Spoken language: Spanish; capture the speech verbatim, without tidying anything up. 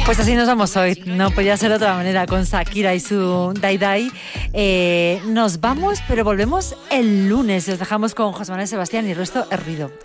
Pues así nos vamos hoy, no podía ser de otra manera, con Shakira y su Dai Dai. Eh, nos vamos, pero volvemos el lunes. Os dejamos con José Manuel Sebastián y el resto es ruido.